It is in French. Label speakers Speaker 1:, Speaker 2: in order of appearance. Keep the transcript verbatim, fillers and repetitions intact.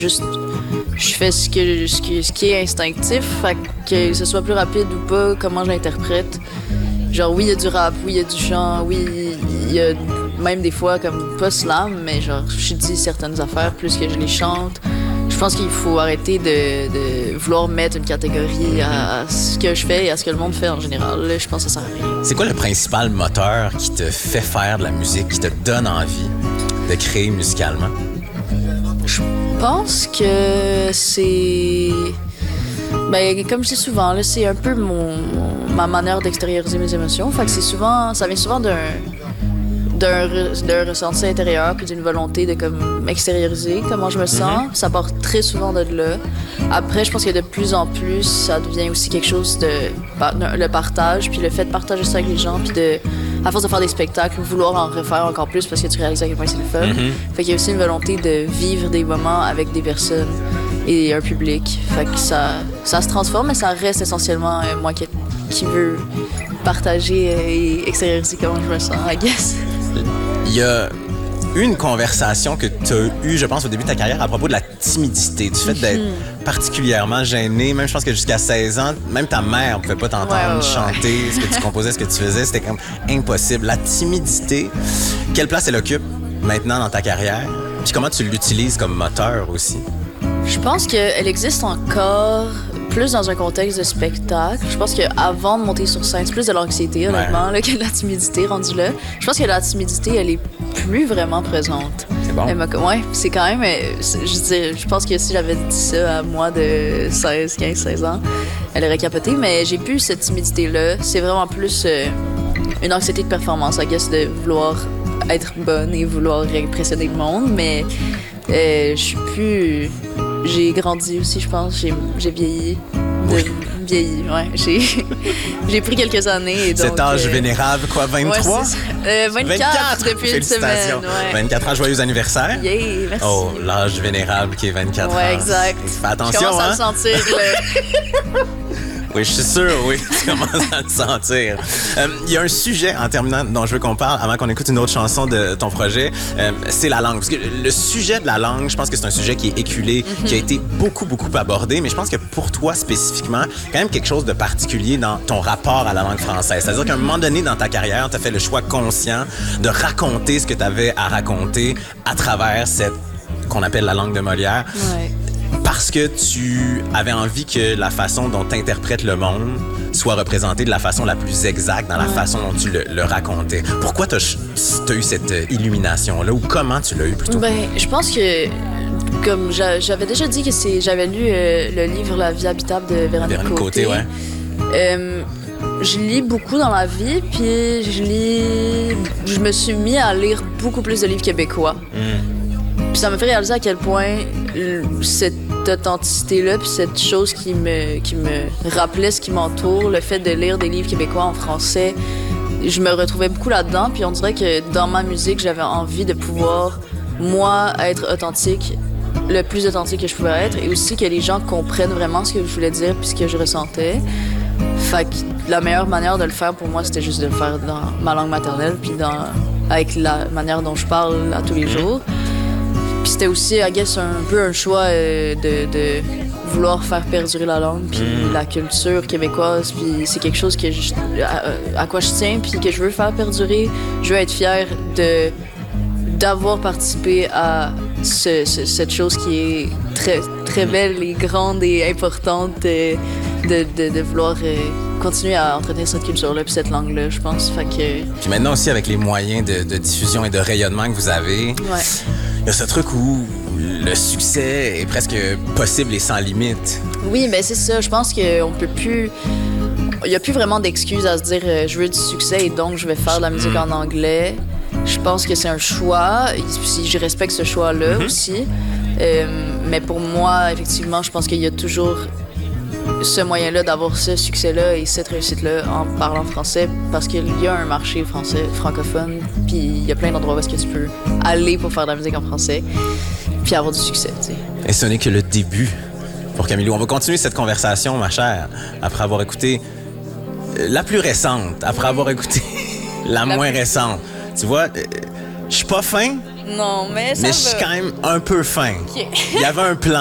Speaker 1: juste, je fais ce, que, ce, qui, ce qui est instinctif, fait que ce soit plus rapide ou pas, comment je l'interprète. Genre, oui, il y a du rap, oui, il y a du chant, oui, il y a même des fois comme pas slam, mais genre, je dis certaines affaires plus que je les chante. Je pense qu'il faut arrêter de, de vouloir mettre une catégorie à, à ce que je fais et à ce que le monde fait en général. Là, je pense que ça sert à rien.
Speaker 2: C'est quoi le principal moteur qui te fait faire de la musique, qui te donne envie de créer musicalement?
Speaker 1: Je pense que c'est... Ben, comme je dis souvent, là, c'est un peu mon, ma manière d'extérioriser mes émotions. Fait que c'est souvent... Ça vient souvent d'un... D'un, d'un ressenti intérieur puis d'une volonté de comme extérioriser comment je me sens. Mm-hmm. Ça part très souvent de là. Après, je pense que de plus en plus, ça devient aussi quelque chose de... le partage, puis le fait de partager ça avec les gens, puis de... à force de faire des spectacles, vouloir en refaire encore plus parce que tu réalises à quel point c'est le fun. Mm-hmm. Fait qu'il y a aussi une volonté de vivre des moments avec des personnes et un public. Fait que ça, ça se transforme, mais ça reste essentiellement euh, moi qui, qui veux partager et extérioriser comment je me sens, I guess.
Speaker 2: Il y a une conversation que tu as eue, je pense, au début de ta carrière à propos de la timidité, du fait d'être mm-hmm. particulièrement gêné. Même, je pense que jusqu'à seize ans, même ta mère ne pouvait pas t'entendre ouais, ouais, chanter ouais. ce que tu composais, ce que tu faisais. C'était comme impossible. La timidité, quelle place elle occupe maintenant dans ta carrière? Puis comment tu l'utilises comme moteur aussi?
Speaker 1: Je pense qu'elle existe encore plus dans un contexte de spectacle. Je pense qu'avant de monter sur scène, c'est plus de l'anxiété, honnêtement, ouais. là, que de la timidité rendue là. Je pense que la timidité, elle est plus vraiment présente.
Speaker 2: C'est bon.
Speaker 1: Ouais, c'est quand même... Je dis, je pense que si j'avais dit ça à moi de seize, quinze, seize ans, elle aurait capoté, mais j'ai plus cette timidité-là. C'est vraiment plus euh, une anxiété de performance, I guess, de vouloir être bonne et vouloir impressionner le monde, mais euh, je suis plus... J'ai grandi aussi, je pense. J'ai, j'ai vieilli. De, oui. Vieilli, ouais. J'ai, j'ai pris quelques années. Et donc,
Speaker 2: cet âge
Speaker 1: euh...
Speaker 2: vénérable, quoi, vingt-trois?
Speaker 1: Ouais, euh, vingt-quatre, vingt-quatre depuis une semaine. Ouais.
Speaker 2: vingt-quatre ans, joyeux anniversaire.
Speaker 1: Yeah, merci.
Speaker 2: Oh, l'âge vénérable qui est vingt-quatre
Speaker 1: ouais,
Speaker 2: ans.
Speaker 1: Ouais, exact.
Speaker 2: Fais attention,
Speaker 1: je commence
Speaker 2: hein?
Speaker 1: à le sentir, là.
Speaker 2: Oui, je suis sûr, oui, tu commences à le sentir. Il euh, y a un sujet, en terminant, dont je veux qu'on parle, avant qu'on écoute une autre chanson de ton projet, euh, c'est la langue. Parce que le sujet de la langue, je pense que c'est un sujet qui est éculé, mm-hmm. qui a été beaucoup, beaucoup abordé, mais je pense que pour toi, spécifiquement, quand même quelque chose de particulier dans ton rapport à la langue française. C'est-à-dire qu'à un moment donné dans ta carrière, tu as fait le choix conscient de raconter ce que tu avais à raconter à travers cette qu'on appelle la langue de Molière.
Speaker 1: Ouais.
Speaker 2: Parce que tu avais envie que la façon dont tu interprètes le monde soit représentée de la façon la plus exacte, dans la ouais. façon dont tu le, le racontais. Pourquoi tu as eu cette illumination-là ou comment tu l'as eu plutôt?
Speaker 1: Ben, je pense que, comme j'avais déjà dit que c'est, j'avais lu euh, le livre La vie habitable de Véronique, Véronique Côté. Côté ouais. euh, je lis beaucoup dans la vie, puis je lis... Je me suis mis à lire beaucoup plus de livres québécois. Mm. Puis ça m'a fait réaliser à quel point cette authenticité-là, puis cette chose qui me, qui me rappelait ce qui m'entoure, le fait de lire des livres québécois en français, je me retrouvais beaucoup là-dedans. Puis on dirait que dans ma musique, j'avais envie de pouvoir, moi, être authentique, le plus authentique que je pouvais être, et aussi que les gens comprennent vraiment ce que je voulais dire puis ce que je ressentais. Fait que la meilleure manière de le faire pour moi, c'était juste de le faire dans ma langue maternelle, puis dans, avec la manière dont je parle à tous les jours. Puis c'était aussi, I guess, un peu un choix euh, de, de vouloir faire perdurer la langue puis mm. la culture québécoise. Puis c'est quelque chose que je, à, à quoi je tiens puis que je veux faire perdurer. Je veux être fière de, d'avoir participé à ce, ce, cette chose qui est très, très belle et grande et importante, de, de, de, de vouloir... Euh, continuer à entretenir cette culture-là puis cette langue-là, je pense. Fait que...
Speaker 2: Puis maintenant aussi, avec les moyens de, de diffusion et de rayonnement que vous avez, il
Speaker 1: ouais.
Speaker 2: y a ce truc où le succès est presque possible et sans limite.
Speaker 1: Oui, mais c'est ça. Je pense qu'on peut plus... Il n'y a plus vraiment d'excuses à se dire euh, « je veux du succès et donc je vais faire de la musique mm. en anglais ». Je pense que c'est un choix. Je respecte ce choix-là mm-hmm. aussi. Euh, mais pour moi, effectivement, je pense qu'il y a toujours... ce moyen-là d'avoir ce succès-là et cette réussite-là en parlant français parce qu'il y a un marché français francophone puis il y a plein d'endroits où est-ce que tu peux aller pour faire de la musique en français puis avoir du succès, tu sais.
Speaker 2: Et ce n'est que le début pour Camille-Lou. On va continuer cette conversation, ma chère, après avoir écouté la plus récente, après avoir écouté la, la moins plus... récente. Tu vois, je suis pas fin,
Speaker 1: Non, mais ça
Speaker 2: Mais
Speaker 1: va.
Speaker 2: je suis quand même un peu fin.
Speaker 1: OK.
Speaker 2: Il y avait un plan.